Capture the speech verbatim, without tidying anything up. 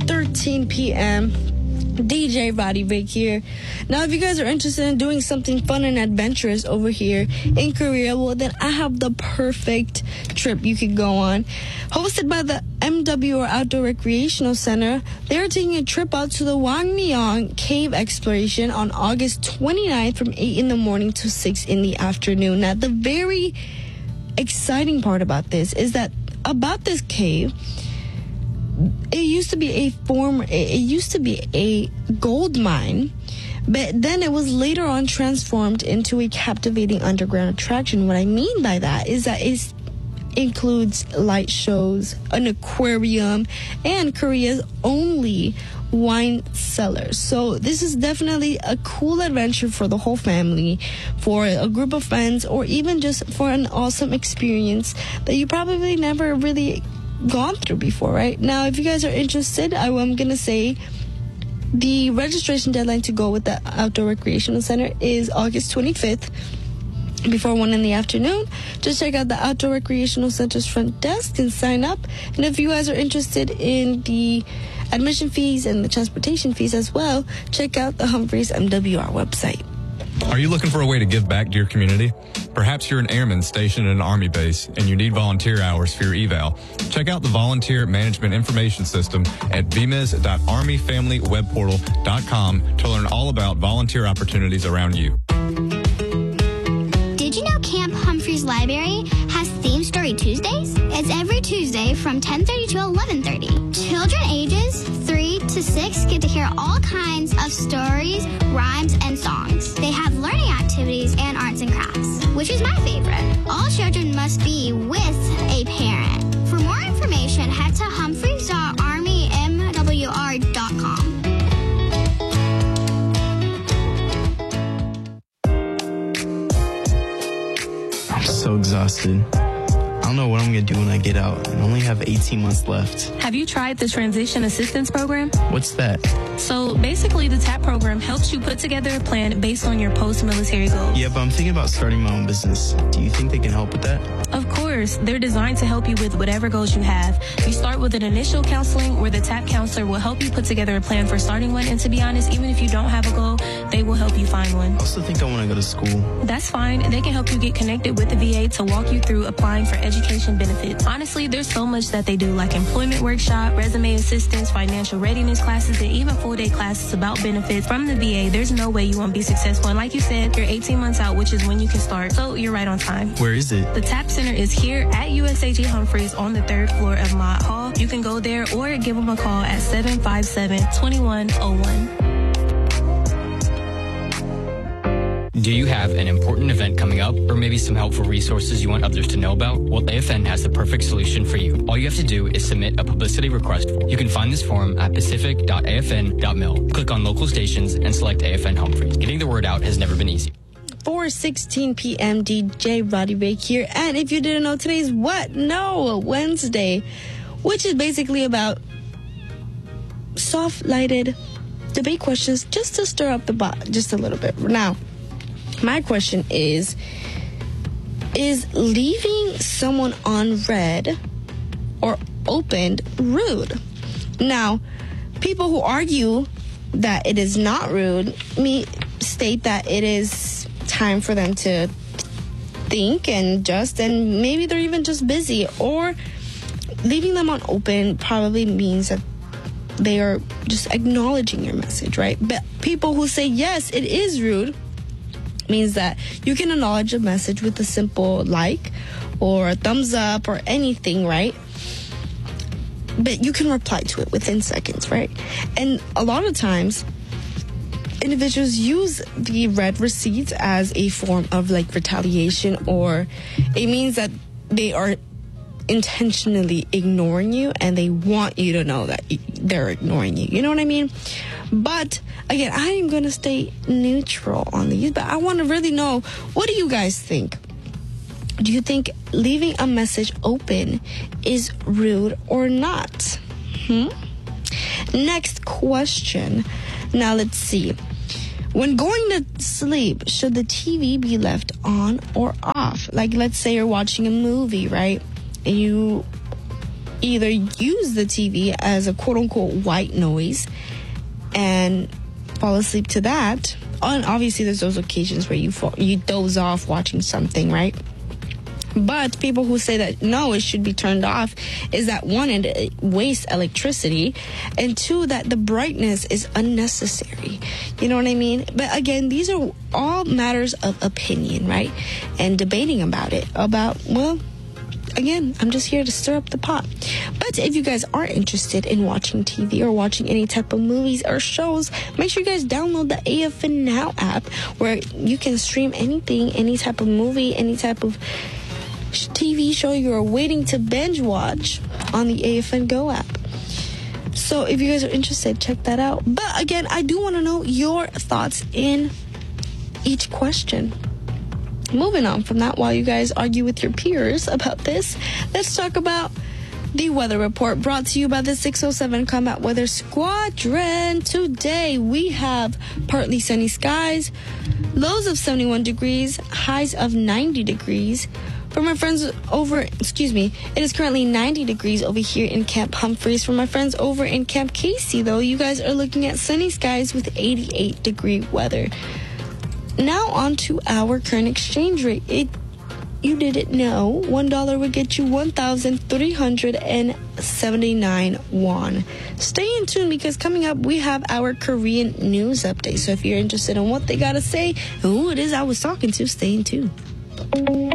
thirteen p.m. D J Roddy Vic here. Now, if you guys are interested in doing something fun and adventurous over here in Korea, well, then I have the perfect trip you could go on. Hosted by the M W R Outdoor Recreational Center, they're taking a trip out to the Wangmyeong Cave Exploration on August twenty-ninth from eight in the morning to six in the afternoon. Now, the very exciting part about this is that about this cave, it used to be a former, it used to be a gold mine, but then it was later on transformed into a captivating underground attraction. What I mean by that is that it includes light shows, an aquarium, and Korea's only wine cellar. So this is definitely a cool adventure for the whole family, for a group of friends, or even just for an awesome experience that you probably never really gone through before, right? Now, if you guys are interested, I, I'm going to say the registration deadline to go with the Outdoor Recreational Center is August twenty-fifth before one in the afternoon. Just check out the Outdoor Recreational Center's front desk and sign up. And if you guys are interested in the admission fees and the transportation fees as well, check out the Humphreys M W R website. Are you looking for a way to give back to your community? Perhaps you're an airman stationed at an Army base and you need volunteer hours for your eval. Check out the Volunteer Management Information System at v m e s dot army family web portal dot com to learn all about volunteer opportunities around you. Did you know Camp Humphreys Library has Theme Story Tuesdays? It's every Tuesday from ten thirty to eleven thirty. Children ages three to six get to hear all kinds of stories, rhymes, and songs. They have learning activities and arts and crafts, which is my favorite. All children must be with a parent. For more information, head to humphreys dot army m w r dot com. I'm so exhausted. I don't know what I'm going to do when I get out. I only have eighteen months left. Have you tried the Transition Assistance Program? What's that? So basically, the TAP program helps you put together a plan based on your post-military goals. Yeah, but I'm thinking about starting my own business. Do you think they can help with that? Of course. They're designed to help you with whatever goals you have. You start with an initial counseling where the TAP counselor will help you put together a plan for starting one. And to be honest, even if you don't have a goal, they will help you find one. I also think I want to go to school. That's fine. They can help you get connected with the V A to walk you through applying for education benefits. Honestly, there's so much that they do, like employment workshop, resume assistance, financial readiness classes, and even full-day classes about benefits from the V A. There's no way you won't be successful. And like you said, you're eighteen months out, which is when you can start. So you're right on time. Where is it? The TAP Center is here at U S A G Humphreys on the third floor of Mott Hall. You can go there or give them a call at seven five seven, two one zero one. Do you have an important event coming up, or maybe some helpful resources you want others to know about? Well, A F N has the perfect solution for you. All you have to do is submit a publicity request form. You can find this form at pacific dot a f n dot mil. Click on local stations and select A F N Humphreys. Getting the word out has never been easy. four sixteen p.m. D J Roddy Vic here. And if you didn't know, today's what? No, Wednesday, which is basically about soft-lighted debate questions just to stir up the pot just a little bit. Now, my question is, is leaving someone on red or opened rude? Now, people who argue that it is not rude me state that it is time for them to think and just, and maybe they're even just busy, or leaving them on open probably means that they are just acknowledging your message, right? But people who say, yes, it is rude, means that you can acknowledge a message with a simple like or a thumbs up or anything, right? But you can reply to it within seconds, right? And a lot of times, individuals use the red receipts as a form of like retaliation, or it means that they are intentionally ignoring you and they want you to know that they're ignoring you. You know what I mean? But again, I am going to stay neutral on these, but I want to really know, what do you guys think? Do you think leaving a message open is rude or not? Hmm? Next question. Now let's see. When going to sleep, should the T V be left on or off? Like, let's say you're watching a movie, right? And you either use the T V as a quote-unquote white noise and fall asleep to that. And obviously, there's those occasions where you fall, you doze off watching something, right? But people who say that, no, it should be turned off, is that one, it wastes electricity, and two, that the brightness is unnecessary. You know what I mean? But again, these are all matters of opinion, right? And debating about it. About, well, again, I'm just here to stir up the pot. But if you guys are interested in watching T V or watching any type of movies or shows, make sure you guys download the A F N Now app, where you can stream anything, any type of movie, any type of T V show you're waiting to binge watch on the A F N Go app. So if you guys are interested, check that out. But again, I do want to know your thoughts in each question. Moving on from that, while you guys argue with your peers about this, let's talk about the weather report brought to you by the six oh seven Combat Weather Squadron. Today we have partly sunny skies, lows of seventy-one degrees, highs of ninety degrees. For my friends over, excuse me, it is currently ninety degrees over here in Camp Humphreys. For my friends over in Camp Casey, though, you guys are looking at sunny skies with eighty-eight degree weather. Now on to our current exchange rate. It, you didn't know, one dollar would get you one thousand three hundred seventy-nine won. Stay in tune, because coming up we have our Korean news update. So if you're interested in what they gotta say and who it is I was talking to, stay in tune.